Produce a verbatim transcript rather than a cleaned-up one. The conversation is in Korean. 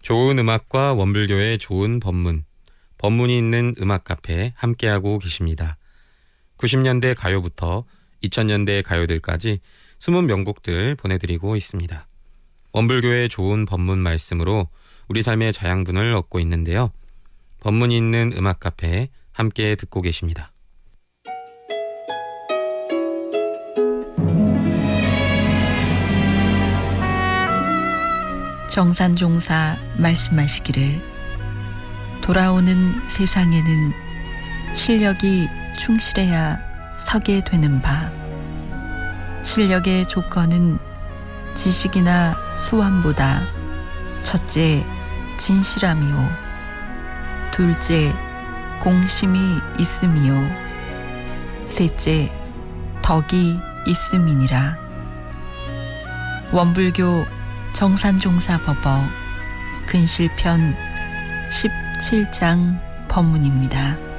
좋은 음악과 원불교의 좋은 법문, 법문이 있는 음악 카페 함께하고 계십니다. 구십 년대 가요부터 이천 년대 가요들까지 숨은 명곡들 보내드리고 있습니다. 원불교의 좋은 법문 말씀으로 우리 삶의 자양분을 얻고 있는데요. 법문이 있는 음악 카페 함께 듣고 계십니다. 정산종사 말씀하시기를 돌아오는 세상에는 실력이 충실해야 서게 되는 바, 실력의 조건은 지식이나 수완보다 첫째 진실함이요, 둘째 공심이 있음이요, 셋째 덕이 있음이니라. 원불교 정산종사법어 근실편 십칠 장 법문입니다.